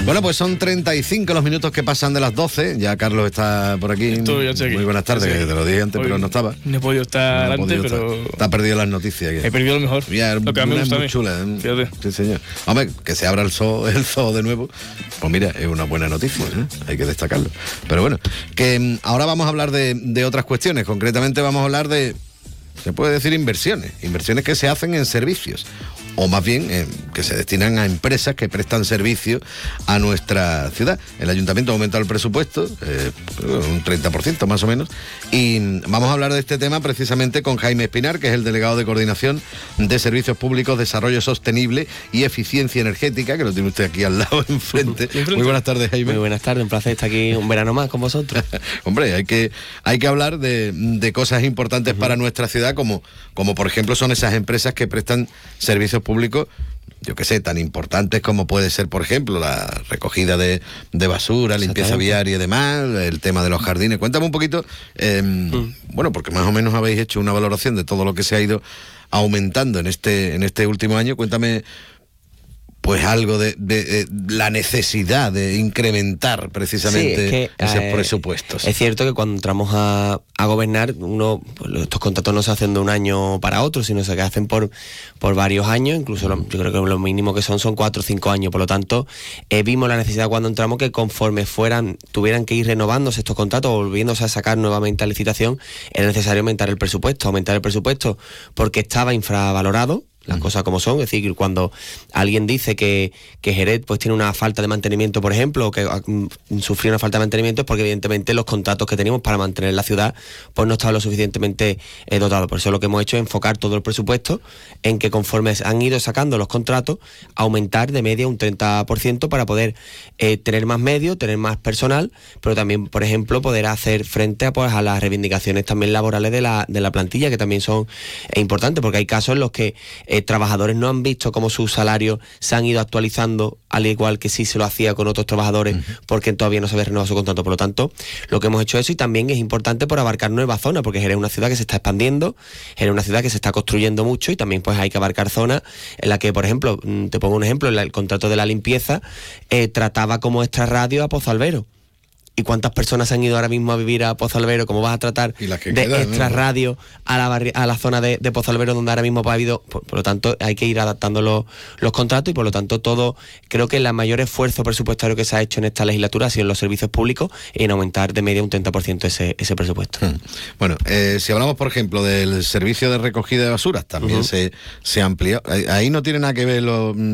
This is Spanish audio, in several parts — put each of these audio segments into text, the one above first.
Bueno, pues son 35 los minutos que pasan de las 12. Ya Carlos está por aquí. Estoy aquí. Muy buenas tardes, Sí. que te lo dije antes, Hoy pero no estaba. No he podido estar No ha antes, podido pero... estar. Te has perdido las noticias. He perdido lo mejor. Ya, lo que a mí me gusta a mí. muy chula, ¿eh? Fíjate. Sí, señor. Hombre, que se abra el zoo de nuevo. Pues mira, es una buena noticia, ¿eh? Hay que destacarlo. Pero bueno, que ahora vamos a hablar de otras cuestiones. Concretamente vamos a hablar de, se puede decir, inversiones que se hacen en servicios, o más bien que se destinan a empresas que prestan servicio a nuestra ciudad. El ayuntamiento ha aumentado el presupuesto, un 30% más o menos, y vamos a hablar de este tema precisamente con Jaime Espinar, que es el delegado de Coordinación de Servicios Públicos, Desarrollo Sostenible y Eficiencia Energética, que lo tiene usted aquí al lado, enfrente. Muy buenas tardes, Jaime. Muy buenas tardes, un placer estar aquí un verano más con vosotros. Hombre, hay que hablar de cosas importantes para nuestra ciudad, como por ejemplo son esas empresas que prestan servicios públicos, yo qué sé, tan importantes como puede ser, por ejemplo, la recogida de basura, limpieza viaria y demás, el tema de los jardines. Cuéntame un poquito, bueno, porque más o menos habéis hecho una valoración de todo lo que se ha ido aumentando en este último año. Cuéntame pues algo de la necesidad de incrementar precisamente esos presupuestos. Es cierto que cuando entramos a gobernar, estos contratos no se hacen de un año para otro, sino se hacen por varios años, incluso yo creo que lo mínimo que son 4 o 5 años. Por lo tanto, vimos la necesidad cuando entramos que conforme tuvieran que ir renovándose estos contratos o volviéndose a sacar nuevamente a licitación, era necesario aumentar el presupuesto porque estaba infravalorado. Las cosas como son, es decir, cuando alguien dice que Jerez pues tiene una falta de mantenimiento, por ejemplo, o que sufrió una falta de mantenimiento, es porque evidentemente los contratos que teníamos para mantener la ciudad pues no estaban lo suficientemente dotados. Por eso lo que hemos hecho es enfocar todo el presupuesto en que conforme han ido sacando los contratos, aumentar de media un 30% para poder tener más medios, tener más personal, pero también, por ejemplo, poder hacer frente a las reivindicaciones también laborales de la plantilla, que también son importantes, porque hay casos en los que trabajadores no han visto cómo sus salarios se han ido actualizando, al igual que sí se lo hacía con otros trabajadores, porque todavía no se había renovado su contrato. Por lo tanto, lo que hemos hecho eso, y también es importante por abarcar nuevas zonas, porque Jerez es una ciudad que se está expandiendo, Jerez es una ciudad que se está construyendo mucho, y también pues hay que abarcar zonas en la que, por ejemplo, te pongo un ejemplo, el contrato de la limpieza trataba como extrarradio a Pozalbero. ¿Y cuántas personas se han ido ahora mismo a vivir a Pozalbero? ¿Cómo vas a tratar de extrarradio a la zona de Pozalbero, donde ahora mismo ha habido? Por lo tanto, hay que ir adaptando los contratos, y por lo tanto creo que el mayor esfuerzo presupuestario que se ha hecho en esta legislatura ha sido en los servicios públicos, en aumentar de media un 30% ese presupuesto. Bueno, si hablamos, por ejemplo, del servicio de recogida de basuras, también se ha ampliado. Ahí no tiene nada que ver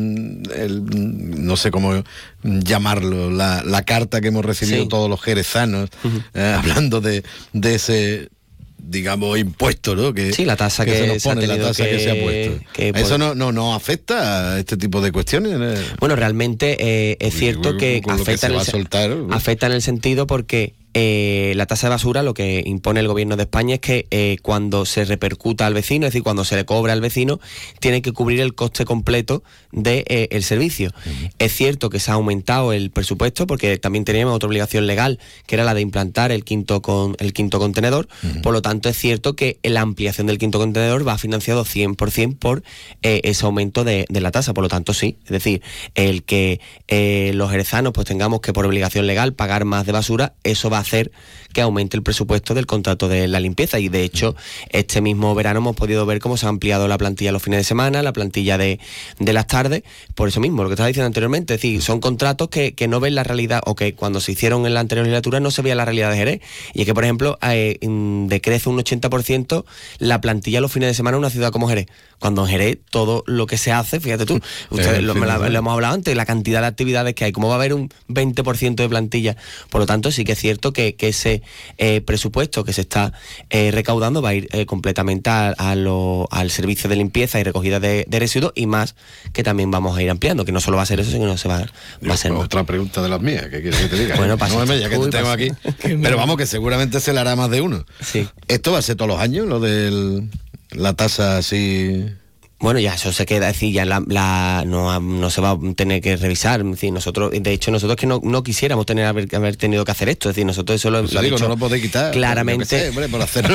no sé cómo llamarlo, la carta que hemos recibido todos los jerezanos, hablando de ese, digamos, impuesto, ¿no? La tasa que se nos pone, se ha la tasa que se ha puesto. ¿Eso no afecta a este tipo de cuestiones? Bueno, realmente es cierto que afecta en el sentido porque la tasa de basura, lo que impone el gobierno de España es que cuando se repercuta al vecino, es decir, cuando se le cobra al vecino, tiene que cubrir el coste completo del servicio. Es cierto que se ha aumentado el presupuesto porque también teníamos otra obligación legal, que era la de implantar el quinto contenedor. Por lo tanto, es cierto que la ampliación del quinto contenedor va financiado 100% por ese aumento de la tasa. Por lo tanto, sí, es decir, el que los jerezanos pues tengamos que por obligación legal pagar más de basura, eso va a hacer que aumente el presupuesto del contrato de la limpieza, y de hecho este mismo verano hemos podido ver cómo se ha ampliado la plantilla los fines de semana, la plantilla de las tardes, por eso mismo, lo que estaba diciendo anteriormente, es decir, son contratos que no ven la realidad, o que cuando se hicieron en la anterior legislatura no se veía la realidad de Jerez, y es que, por ejemplo, decrece un 80% la plantilla los fines de semana en una ciudad como Jerez, cuando en Jerez todo lo que se hace, fíjate tú, ustedes lo hemos hablado antes, la cantidad de actividades que hay, cómo va a haber un 20% de plantilla. Por lo tanto, sí que es cierto que ese presupuesto que se está recaudando va a ir completamente al servicio de limpieza y recogida de residuos, y más que también vamos a ir ampliando, que no solo va a ser eso, sino que va a ser más. Otra pregunta de las mías, ¿qué quieres que te diga? Bueno, ya que te tengo aquí. Pero vamos, que seguramente se le hará más de uno. Sí. ¿Esto va a ser todos los años, lo de la tasa así? Bueno, ya eso se queda, es decir, ya no se va a tener que revisar. Es decir, nosotros que no quisiéramos haber tenido que hacer esto, es decir, nosotros eso lo hemos dicho, no lo podéis quitar, claramente. Por hacerlo